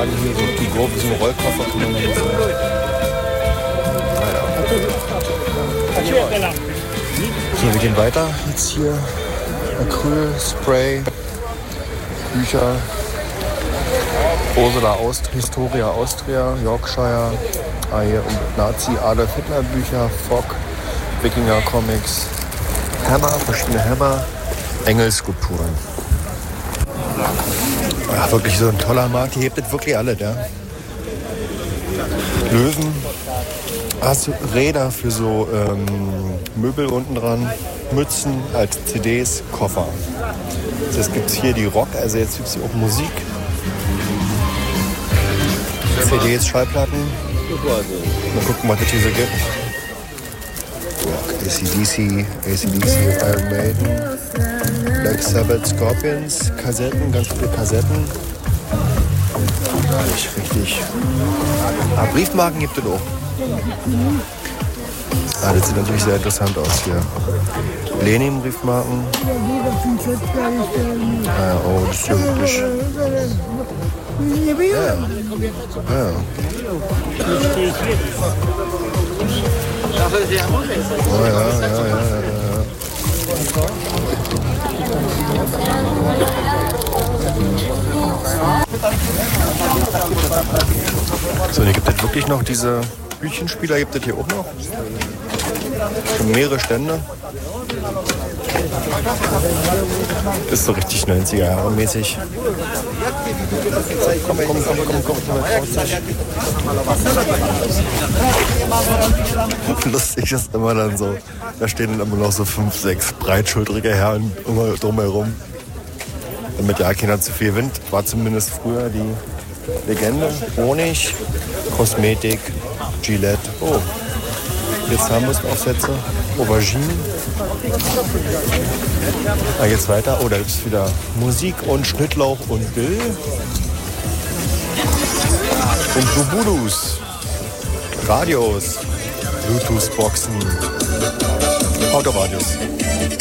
Laden hier, so to go, wie so ein Rollkoffer. Kann man nicht sagen. Naja. So, wir gehen weiter. Jetzt hier Acryl, Spray, Bücher. Ursula Historia Austria, Yorkshire. Hier Nazi, Adolf Hitler Bücher, Fock, Wikinger Comics, Hammer, verschiedene Hammer, Engelskulpturen. Ja, wirklich so ein toller Markt. Hier hebt es wirklich alle, ja. Löwen, Räder für so Möbel unten dran, Mützen als CDs, Koffer. Jetzt gibt es hier die Rock, also jetzt gibt es hier auch Musik. CDs, Schallplatten. Mal gucken, was es hier so gibt. AC/DC, Iron Maiden, Black Sabbath, Scorpions, Kassetten, ganz viele Kassetten. Nicht richtig. Aber Briefmarken gibt es auch. Ah, das sieht natürlich sehr interessant aus hier. Lenin-Briefmarken. Ah, oh, das ist ja wirklich... Ja. Oh ja. So, hier gibt es wirklich noch diese Hütchenspieler, gibt es hier auch noch. Schon mehrere Stände. Ist so richtig 90er Jahre mäßig. Komm. Lustig ist immer dann so, da stehen dann immer noch so 5, 6 breitschultrige Herren immer drumherum. Damit ja keiner zu viel Wind, war zumindest früher die Legende. Honig, Kosmetik, Gillette. Oh, jetzt haben wir es Aufsätze. Auberginen. Da geht's weiter. Oh, da gibt es wieder Musik und Schnittlauch und Dill. Und Bubulus. Radios. Bluetooth-Boxen. Autoradios.